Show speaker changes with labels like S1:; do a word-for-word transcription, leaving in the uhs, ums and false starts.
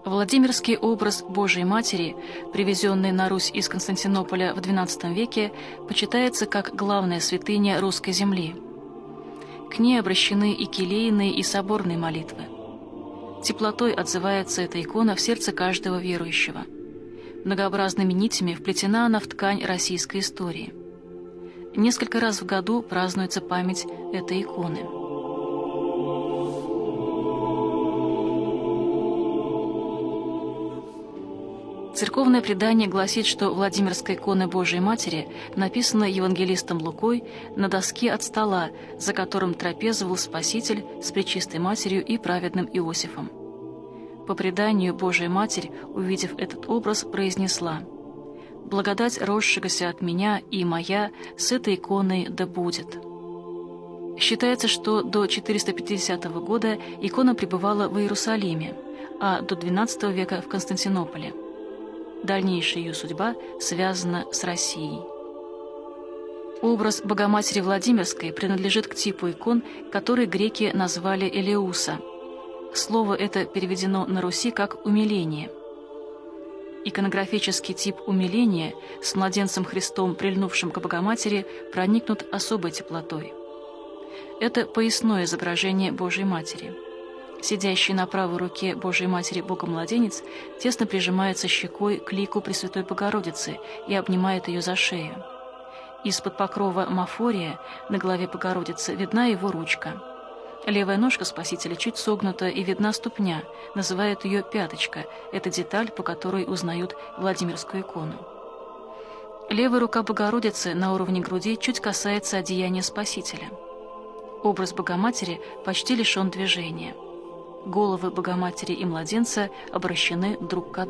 S1: Владимирский образ Божией Матери, привезенный на Русь из Константинополя в двенадцатом веке, почитается как главная святыня русской земли. К ней обращены и келейные, и соборные молитвы. Теплотой отзывается эта икона в сердце каждого верующего. Многообразными нитями вплетена она в ткань российской истории. Несколько раз в году празднуется память этой иконы. Церковное предание гласит, что Владимирская икона Божией Матери написана евангелистом Лукой на доске от стола, за которым трапезовал Спаситель с Пречистой Матерью и праведным Иосифом. По преданию, Божия Матерь, увидев этот образ, произнесла: «Благодать росшегося от меня и моя с этой иконой да будет». Считается, что до четыреста пятидесятого года икона пребывала в Иерусалиме, а до двенадцатого века в Константинополе. Дальнейшая ее судьба связана с Россией. Образ Богоматери Владимирской принадлежит к типу икон, которые греки назвали элеуса. Слово это переведено на Руси как «умиление». Иконографический тип умиления с младенцем Христом, прильнувшим к Богоматери, проникнут особой теплотой. Это поясное изображение Божией Матери. Сидящий на правой руке Божией Матери Богомладенец тесно прижимается щекой к лику Пресвятой Богородицы и обнимает ее за шею. Из-под покрова мафория на голове Богородицы видна его ручка. Левая ножка Спасителя чуть согнута и видна ступня, называют ее пяточка. Это деталь, по которой узнают Владимирскую икону. Левая рука Богородицы на уровне груди чуть касается одеяния Спасителя. Образ Богоматери почти лишен движения. Головы Богоматери и младенца обращены друг к другу.